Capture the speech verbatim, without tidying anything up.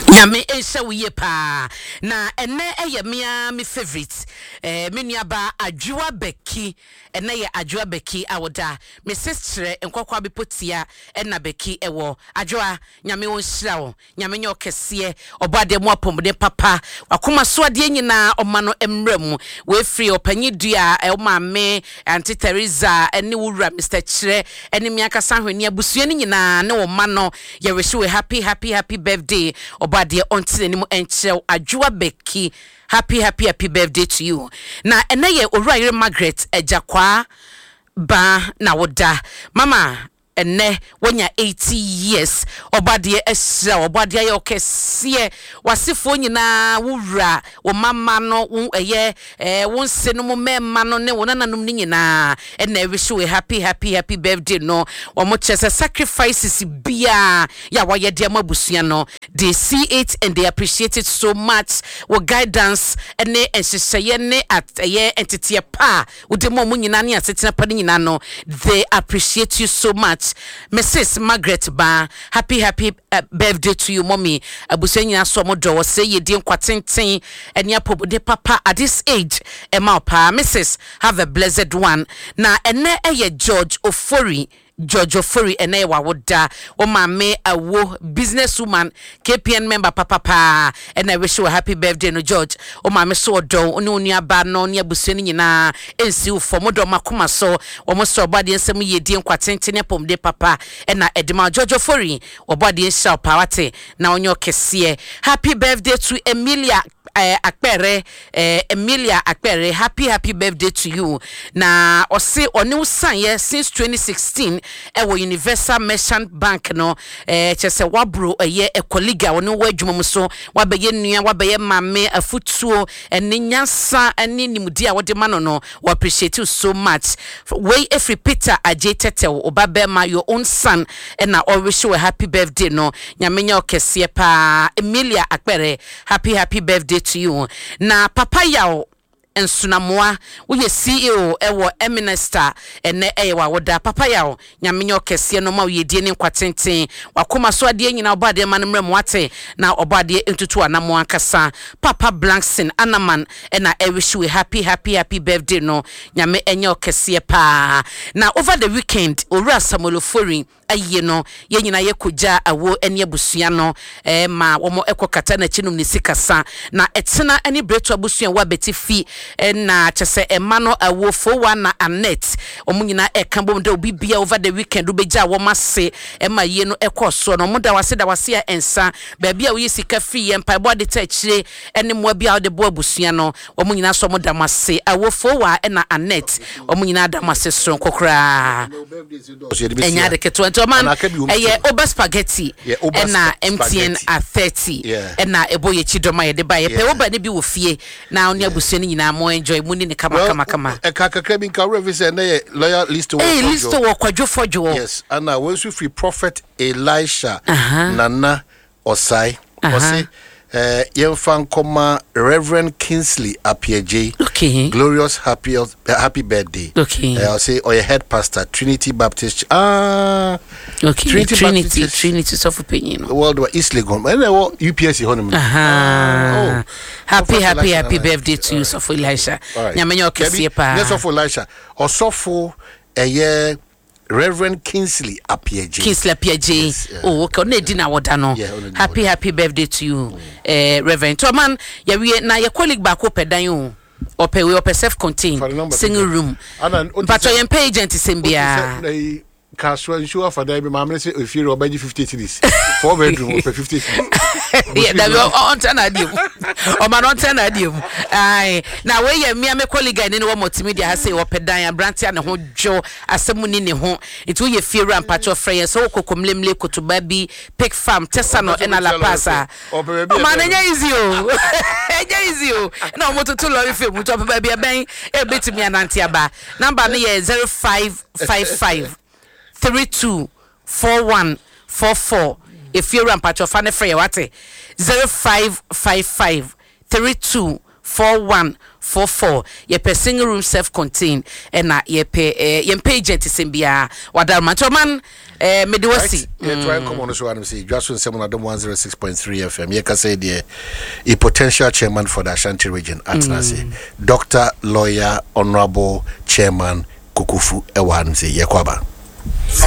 Nyame ensha wiye pa na ene eye mia me favorite eh me nuaba Adwoa Beki ene ye Adwoa Beki awoda me sister enkokwa bepotia ena Beki ewo Adwoa nyame wonhira wo nyame nye okese obade mu apomde papa wakoma so ade nyina omano emrem we free opanyi dua e maame Auntie Teresa ene wura Mister Chire ene miakasa hwani abusua ni nyina ne wo mano ye wish we happy happy happy birthday obade onti ni mu enche Adwoa Beki happy happy happy birthday to you na ene ye Owura Margaret ejakwa ba na woda mama ene wonya eighty years obade ehra obade aye okese wasifo nyina wura wo mama no eye eh wonse no mema no ne wonananum ni nyina ene wish we happy happy happy birthday no wo mo chese sacrifices bia ya waye de mabusua no they see it and they appreciate it so much wo guidance ene enhyehyeye ne at eye entity pa wo de mo nyina ne asetena pa nyina no they appreciate you so much. Missus Margaret Ba, happy happy uh, birthday to you, mommy. Abusenya so mo do say ye din kwatenten and ya pobude papa at this age. Emma pa, Missus have a blessed one. Na ene eye George Ofori. George Ofori ene wa woda o mame awo businesswoman K P N member papa pa and I wish you a happy birthday no George o mame so do oni oni aba no ne abusua ni nyina ensi u for modo makoma so o mo so body ensem ye die nkwatenten ne pomde papa ena edema George Ofori o body ensha pawate na onyo kese happy birthday to Emilia Uh, Akpere uh, Emilia Akpere happy happy birthday to you na ose onu sanye since twenty sixteen e wo Universal Merchant Bank no eh chese wabro eye e colleague onu wadwuma so wabeye nua wabeye mame afutuo ene nyansa ene nimudi a wode mano no we appreciate you so much we every Peter Aje Tetew obabema your own son and na all wish you a happy birthday no nyamenya okese pa Emilia Akpere happy happy birthday to you na papa yawo ensunamoa we C E O ewo Eminester ene ewa woda papa yawo nyamenye okese no ma we die ne kwatenten wakoma so ade nyina obade manemrem wate na obade entutu anamo akasa papa Blankson Anaman ena I wish you a happy happy happy birthday no nyame enye okese pa na over the weekend Owura Samuel Ofori aye no ye nyina ye koja awo ene abusua no eh ma wo mo ekokata na chinum ne sikasa na etena ene breto abusua wa betifi na chese emano awo fo wa na Anet omunyina eka bom de obi bia over the weekend obeja wo mase ema ye no ekoso no moda wase da wase ya ensa ba bia wo yisika free empa bo de ta chire ene mo bia de bo abusua no omunyina so moda mase awo fo wa na Anet omunyina da mase so kokra enya de keto man eye oba spaghetti na M T N at thirty na ebo ye chidoma ye de ba ye pe oba ne bi wo fie na oni abusua ni nyina mo enjoy muni ne kama kama kama e kaka krabi nka revision na ye loyal list wo eh list wo kwadwo fodwo yes and when we free prophet Elisha Nana Osai Osi eh yemfa nkoma Reverend Kingsley Apieje okay glorious happy uh, happy birthday okay uh, I'll say or your head pastor Trinity Baptist ah okay Trinity Trinity Baptist, Trinity so for opinion world wa East Legon and U P S C honum ah oh happy happy happy birthday to you so for Elisha nyamenye okese pa yes so for Elisha osofo eye Reverend Kingsley Apieje. Kingsley Apieje. Yes, yeah. Oh, okay. Ona di na woda no. Yeah, happy happy birthday to you, mm. eh, Reverend. So man, ya we na your colleague back up dan you. Ope we ope self-contained single room. But your agent is Simbia. Casual sure for them, my minister, if you're about fifty cities, four bedroom for fifty. Yeah, that will on turn at you. Or man on turn at you. Aye, now where you me, I'm a colleague and one multimedia has say, or Pedaya, Branty and a whole Joe, as someone in the home. It will you fear and patch of friends, so come limle to baby, pig farm, Tessano, and a la pasa. Oh, man, is you. Is you. No, what to love if you put up a baby a bang, a bit to me an antiaba. Number me zero five five five. Three two four one four four. If you're on patch of funny free, what zero five five five three two four one four four. Ye pe single room self contained and na ye pe eh ye pe agent simbia wadar man eh mediwasi. Yeah, try and come on so and say just when someone at one oh six point three F M. Ye ka say the a potential chairman for the Ashanti region at Nasi. Doctor Lawyer Honorable Chairman Kukufu Ewanzi Yekwaba.